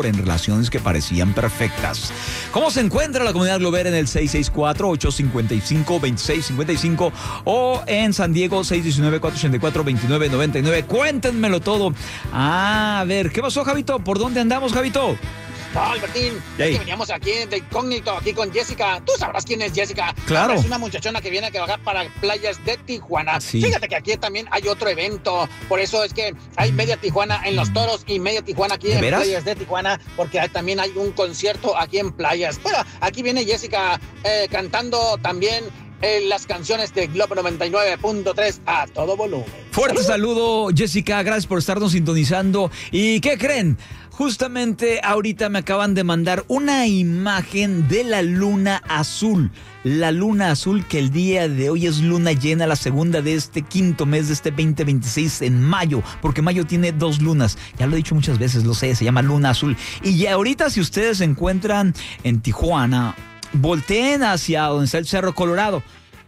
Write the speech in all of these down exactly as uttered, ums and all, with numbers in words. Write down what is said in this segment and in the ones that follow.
en relaciones que parecían perfectas. ¿Cómo se encuentra la comunidad Glover en el seis seis cuatro, ocho cinco cinco, dos seis cinco cinco o en San Diego seis uno nueve, cuatro ocho cuatro, dos nueve nueve nueve? Cuéntenmelo todo. Ah, a ver, ¿qué pasó, Javito? ¿Por dónde andamos, Javito? No, Albertín, es que veníamos aquí de incógnito, aquí con Jessica. Tú sabrás quién es Jessica. Claro. Es una muchachona que viene a trabajar para playas de Tijuana. Sí. Fíjate que aquí también hay otro evento. Por eso es que hay media Tijuana en Los Toros y media Tijuana aquí ¿De en veras? playas de Tijuana, porque hay, también hay un concierto aquí en playas. Bueno, aquí viene Jessica eh, cantando también eh, las canciones de Globo noventa y nueve punto tres a todo volumen. Fuerte saludo, Jessica. Gracias por estarnos sintonizando. ¿Y qué creen? Justamente ahorita me acaban de mandar una imagen de la luna azul. La luna azul que el día de hoy es luna llena, la segunda de este quinto mes de este veinte veintiséis en mayo, porque mayo tiene dos lunas. Ya lo he dicho muchas veces, lo sé, se llama luna azul. Y ya ahorita si ustedes se encuentran en Tijuana, volteen hacia donde está el Cerro Colorado.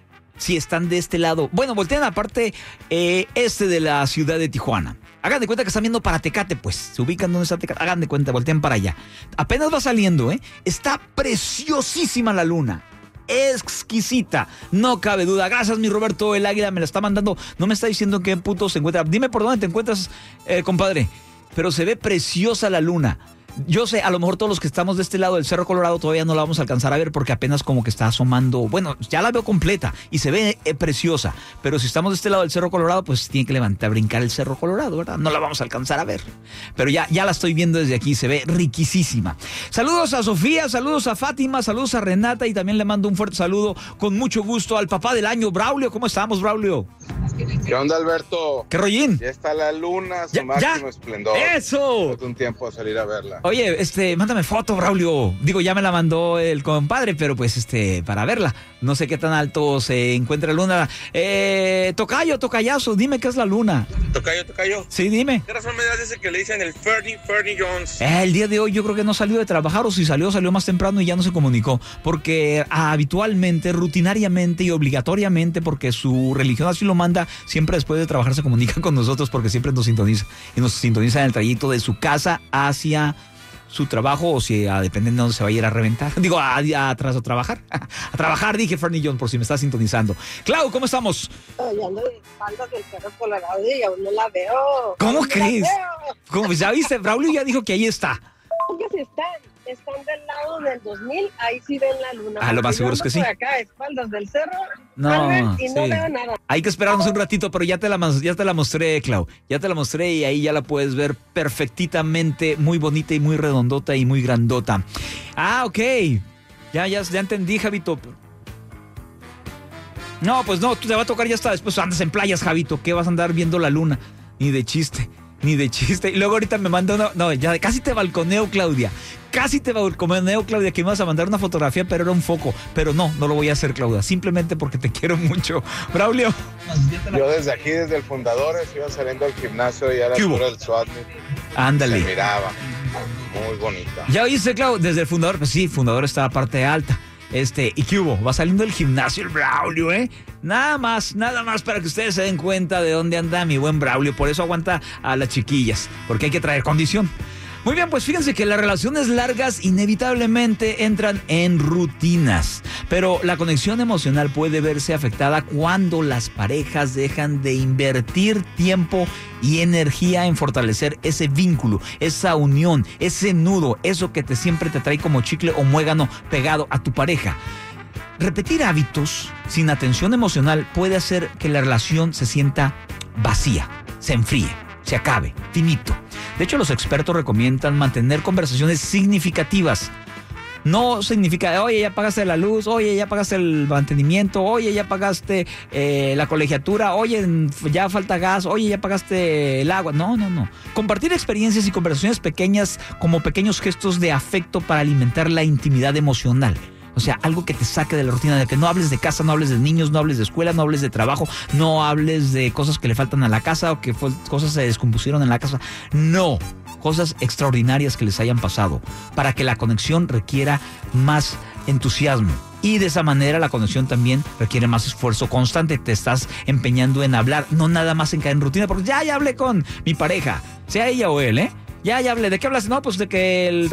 Si están de este lado, bueno, volteen a la parte eh, este de la ciudad de Tijuana. Hagan de cuenta que están viendo para Tecate, pues. Se ubican donde está Tecate. Hagan de cuenta, volteen para allá. Apenas va saliendo, ¿eh? Está preciosísima la luna. Exquisita. No cabe duda. Gracias, mi Roberto el Águila. Me la está mandando. No me está diciendo qué puto se encuentra. Dime por dónde te encuentras, eh, compadre. Pero se ve preciosa la luna. Yo sé, a lo mejor todos los que estamos de este lado del Cerro Colorado todavía no la vamos a alcanzar a ver porque apenas como que está asomando. Bueno, ya la veo completa y se ve eh, preciosa. Pero si estamos de este lado del Cerro Colorado, pues tiene que levantar, brincar el Cerro Colorado, ¿verdad? No la vamos a alcanzar a ver. Pero ya, ya la estoy viendo desde aquí, se ve riquísima. Saludos a Sofía, saludos a Fátima, saludos a Renata y también le mando un fuerte saludo con mucho gusto al papá del año, Braulio. ¿Cómo estamos, Braulio? ¿Qué onda, Alberto? ¿Qué rollín? Ya está la luna, su ya, máximo ya. esplendor. ¡Eso! Falta un tiempo a salir a verla. Oye, este, mándame foto, Braulio. Digo, ya me la mandó el compadre, pero pues, este, para verla. No sé qué tan alto se encuentra la luna. Eh, tocayo, tocayazo, dime qué es la luna. Tocayo, tocayo. Sí, dime. ¿Qué razón me das ese que le dicen el Fernie, Fernie Jones? Eh, el día de hoy yo creo que no salió de trabajar, o si salió, salió más temprano y ya no se comunicó. Porque ah, habitualmente, rutinariamente y obligatoriamente, porque su religión así lo manda, siempre después de trabajar se comunica con nosotros porque siempre nos sintoniza. Y nos sintoniza en el trayecto de su casa hacia su trabajo, o si a, dependiendo de dónde se va a ir a reventar. Digo, a, a, atrás a trabajar. A trabajar, dije Fernie John, por si me está sintonizando. Clau, ¿cómo estamos? Yo ando de espaldas del Cerro Colorado y aún no la veo. ¿Cómo no crees? ¿Cómo? Ya viste, Braulio ya dijo que ahí está. Que si están, están del lado del dos mil, ahí sí ven la luna. Ah, lo más seguro es que sí. Por acá, espaldas del cerro, no, Albert, y no sí. veo nada. Hay que esperarnos un ratito, pero ya te la ya te la mostré, Clau. Ya te la mostré y ahí ya la puedes ver perfectamente, muy bonita y muy redondota y muy grandota. Ah, ok. Ya, ya, ya entendí, Javito. No, pues no, tú te va a tocar ya hasta después. Andas en playas, Javito. ¿Qué vas a andar viendo la luna? Ni de chiste. Ni de chiste. Y luego ahorita me manda una... No, ya casi te balconeo, Claudia. Casi te balconeo, Claudia, que me vas a mandar una fotografía, pero era un foco. Pero no, no lo voy a hacer, Claudia. Simplemente porque te quiero mucho. Braulio. Yo desde aquí, desde el Fundadores, iba saliendo al gimnasio y a la altura del SWAT. Ándale. Se miraba. Muy bonita. ¿Ya oíste, Clau? Desde el Fundador. Pues sí, Fundador está a parte alta. Este, ¿y qué hubo? Va saliendo del gimnasio el Braulio, ¿eh? Nada más, nada más para que ustedes se den cuenta de dónde anda mi buen Braulio. Por eso aguanta a las chiquillas, porque hay que traer condición. Muy bien, pues fíjense que las relaciones largas inevitablemente entran en rutinas, pero la conexión emocional puede verse afectada cuando las parejas dejan de invertir tiempo y energía en fortalecer ese vínculo, esa unión, ese nudo, eso que te siempre te trae como chicle o muégano pegado a tu pareja. Repetir hábitos sin atención emocional puede hacer que la relación se sienta vacía, se enfríe, se acabe, finito. De hecho, los expertos recomiendan mantener conversaciones significativas. No significa, oye, ya pagaste la luz, oye, ya pagaste el mantenimiento, oye, ya pagaste eh, la colegiatura, oye, ya falta gas, oye, ya pagaste el agua. No, no, no. Compartir experiencias y conversaciones pequeñas como pequeños gestos de afecto para alimentar la intimidad emocional. O sea, algo que te saque de la rutina, de que no hables de casa, no hables de niños, no hables de escuela, no hables de trabajo, no hables de cosas que le faltan a la casa o que fue, cosas se descompusieron en la casa. No, cosas extraordinarias que les hayan pasado para que la conexión requiera más entusiasmo. Y de esa manera la conexión también requiere más esfuerzo constante. Te estás empeñando en hablar, no nada más en caer en rutina, porque ya, ya hablé con mi pareja, sea ella o él, ¿eh? Ya, ya hablé. ¿De qué hablas? No, pues de que el